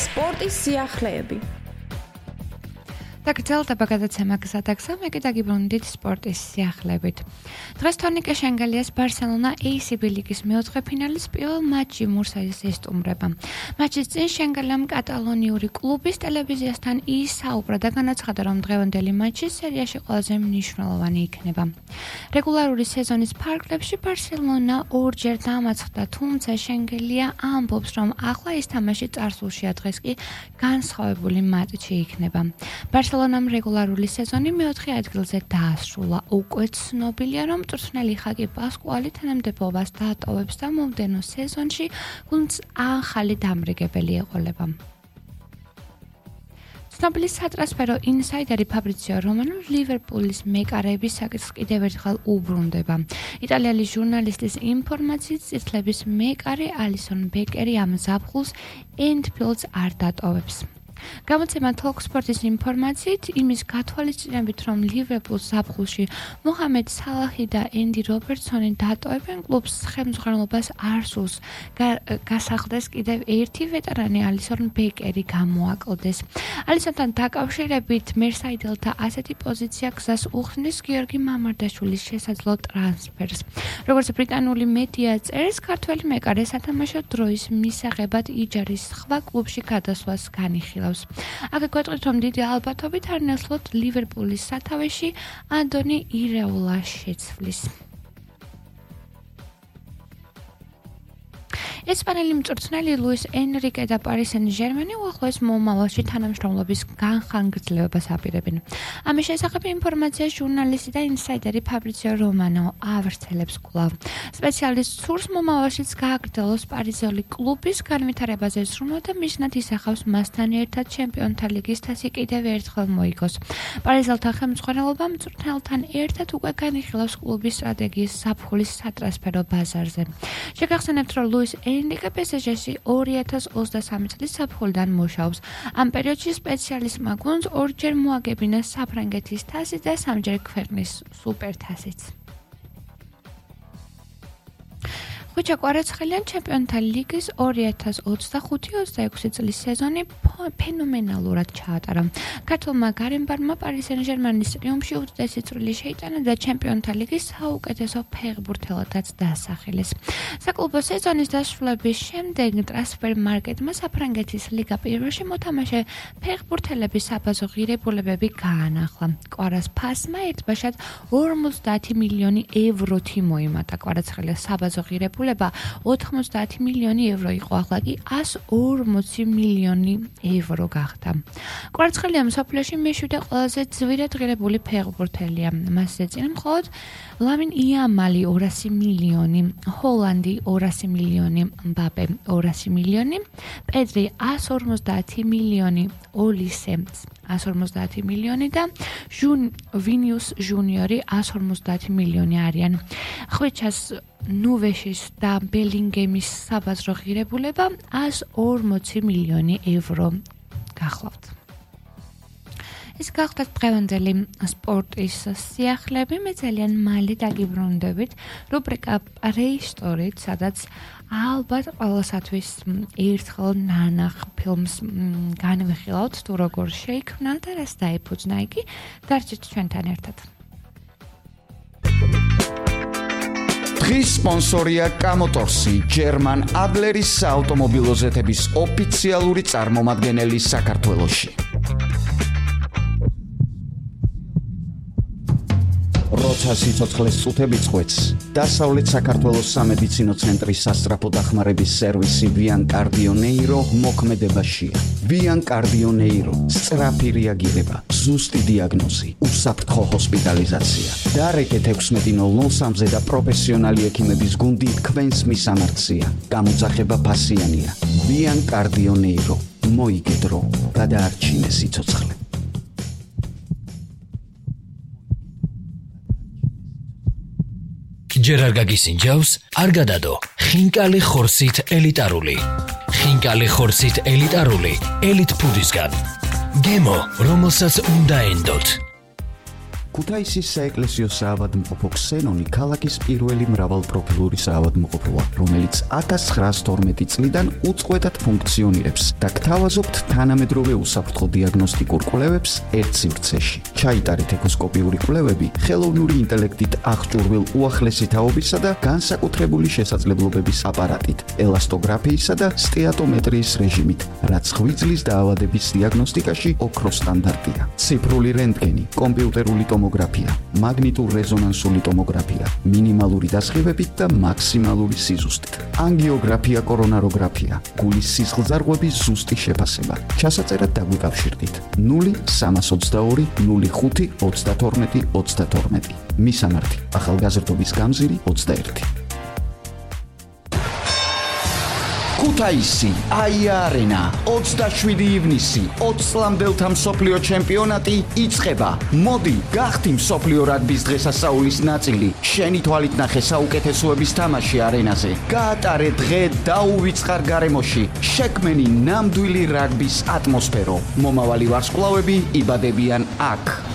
სპორტის სიახლეები. დაგრძელდება გადაცემა გზადაგზა, მე კიდე გიბრუნდით სპორტის სიახლეებით. დღეს თორნიკე შენგელიას ბარსელონა ACB ლიგის მეოთხე ფინალის პირველ მატჩში მურსაის ესტუმრება. მატჩის წინ შენგელიამ კატალონიური კლუბის ტელევიზიასთან ისაუბრა და განაცხადა, რომ დღევანდელი მატჩი სერიაში ყველაზე მნიშვნელოვანი იქნება. რეგულარული სეზონის ფარგლებში ბარსელონა ორჯერ დამარცხდა, თუმცა შენგელია ამბობს, რომ ახლა ის თამაში წარსულშია, დღეს კი განსხვავებული მატჩი იქნება. ბარსელონამ რეგულარული სეზონი მეოთხე ადგილზე დაასრულა. უკვე ცნობილია, რომ მწვრთნელი ხაკი პასკუალი თანამდებობას დაატოვებს და მომდევნო სეზონში გუნდს ახალი დამრიგებელი ეყოლება. ცნობილი სატრანსფერო ინსაიდერი ფაბრიციო რომანო ლივერპულის მეკარეების საკითხს კიდევ ერთხელ უბრუნდება. იტალიელი ჟურნალისტის ინფორმაციით, წითლების მეკარე ალისონ ბეკერი ამ ზაფხულს ენდფილდს არ დატოვებს. გამოცემა TalkSport-ის ინფორმაციით, იმის გათვალისწინებით, რომ ლივერპულს ზაფხულში მოჰამედ სალაჰი და ენდი რობერტსონი დატოვებენ კლუბს ხელმძღვანელობას არ სურს გასახლდეს კიდევ ერთი ვეტერანი ალისონ ბეკერი გამოაკლდეს. ალისონთან დაკავშირებით მერსაიდელთა ასეთი პოზიცია გზას უხსნის გიორგი მამარდაშვილის შესაძლო ტრანსფერს. როგორც ბრიტანული მედია წერს, ქართველი მეკარე სათამაშო დროის მისაღებად იჯარის სხვა კლუბში გადასვლას განიხილავს. აქ გვეტყვით, რომ დიდი ალბათობით არ ნაცვლად ლივერპულის სათავეში ანდონი ირეოლა შეცვლის. ესპანელი მწვრთნელი ლუის ენრიკე და პარი სენ-ჟერმენი უახლოეს მომავალში თანამშრომლობის განხანგრძლივებას აპირებენ. ამის შესახებ ინფორმაცია ჟურნალისტი და ინსაიდერი ფაბრიციო რომანო ავრცელებს კვლავ. სპეციალისტ სურს მომავალშიც გააგრძელოს პარიზელი კლუბის განვითარებაზე ზრუნვა და მიზნად ისახავს მასთან ერთად ჩემპიონთა ლიგის თასი კიდევ ერთხელ მოიგოს. პარიზელთა ხელმძღვანელობა მწვრთნელთან ერთად უკვე განიხილავს კლუბის სტრატეგიის ზაფხულის სატრანსფერო ბაზარზე. შეგახსენებთ, რომ ლუის ენრიკე PSG-ში 2023 წლის ზაფხულიდან მუშაობს. ამ პერიოდში სპეციალისტმა გუნდს ორჯერ მოაგებინა საფრანგეთის თასი და სამჯერ ქვეყნის სუპერთასიც. ხუჭა კვარაცხელიან ჩემპიონთა ლიგის 2025-26 წლის სეზონი ფენომენალურად ჩაატარა. ქართულმა გარემბარმა პარი სენ-ჟერმენის ტრიუმფში უდიდესი წვლილი შეიტანა და ჩემპიონთა ლიგის საუკეთესო ფეხბურთელადაც დაასახელეს. საკლუბო სეზონის დასრულების შემდეგ ტრანსფერმარკეტმა საფრანგეთის ლიგა პირველში მოთამაშე ფეხბურთელების საბაზო ღირებულებები გაანახლა. კვარას ფასმა ერთბაშად 50 მილიონი ევროთი მოიმატა. კვარაცხელის საბაზო ღირებულება 90 მილიონი евро იყო, ახლა კი 140 მილიონი евро გახდა. კვარაცხელია მსოფლიოში მეშვიდე ყველაზე ძვირად ღირებული ფეხბურთელია. მასზე წინ მხოლოდ ლამინ იამალი 200 მილიონი, ჰოლანდი 200 მილიონი, მბაპე 200 მილიონი, პედრი 150 მილიონი, ოლისე 150 მილიონი და ვინიუს ჟუნიორი 150 მილიონი არიან. ხვიჩას ნუვეშის და ბელინგემის საბაზრო ღირებულება 140 მილიონი евро გახლავთ. ეს გახლავთ დღევანდელი სპორტის სიახლეები. მე ძალიან მალე დაგიბრუნდებით რუბრიკა პრეისტორით, სადაც ალბათ ყველასათვის ერთხელ ნანახ ფილმს განვიხილავთ, თუ როგორ შეიქმნა და რას დაეფუძნა იგი. დარჩით ჩვენთან ერთად. დღის სპონსორია კამოტორსი, ჯერმან ადლერის საავტომობილო ზეთების ოფიციალური წარმომადგენელი საქართველოში. როცა სიცოცხლეს წუთები წყვეტს, დასავლეთ საქართველოს სამედიცინო ცენტრის სასწრაფო დახმარების სერვისი ვიან კარდიონეირო მოქმედებაშია. ვიან კარდიონეირო, სწრაფი რეაგირება, ზუსტი დიაგნოზი, უსაფრთხო ჰოსპიტალიზაცია. დარეკეთ 16:03-ზე და პროფესიონალი ექიმების გუნდი თქვენს მისამართია. გამოძახება ფასიანია. ვიან კარდიონეირო, მოიგედრო, გადაარჩინე სიცოცხლე. ჯერ არ გაგისინჯავს, არ გადადო. ხინკალი ხორცით ელიტარული. ხინკალი ხორცით ელიტარული, ელიტ ფუდისგან. გემო, რომელსაც უნდა ენდოთ. ქუთაისის საეკლესიო საავადმყოფო ქსენონი ქალაქის პირველი მრავალპროფილური საავადმყოფოა, რომელიც 1912 წლიდან უწყვეტად ფუნქციონირებს და გთავაზობთ თანამედროვე უსაფრთხო დიაგნოსტიკურ კვლევებს ერთ სივრცეში. ჩაიტარეთ ეკოსკოპიური კვლევები ხელოვნური ინტელექტით აღჭურვილ უახლესი თაობისა და განსაკუთრებული შესაძლებლობების აპარატით, ელასტოგრაფიისა და სტეატომეტრიის რეჟიმით, რაც ღვიძლის დაავადების დიაგნოსტიკაში ოქროს სტანდარტია. ციფრული რენტგენი, კომპიუტერული ტომოგრაფია, მაგნიტურ-რეზონანსული ტომოგრაფია, მინიმალური დასხივებით და მაქსიმალური სიზუსტით. ანგიოგრაფია, კორონაროგრაფია, გულის სისხლძარღვების ზუსტი შეფასება. ჩასაწერად დაგვიკავშირდით 0322 05 32 32. მისამართი: ახალგაზრდობის გამზირი 21. ქუთაისი, აია არენა, 27 ივნისი, 20 წლამდელთა მსოფლიო ჩემპიონატი იწყება. მოდი, გახდი მსოფლიო რაგბის დღესასწაულის ნაწილი. შენი თვალით ნახე საუკეთესოების თამაში არენაზე. გაატარე დღე დაუვიწყარ გარემოში. შექმენი ნამდვილი რაგბის ატმოსფერო. მომავალი ვარსკვლავები იბადებიან აქ.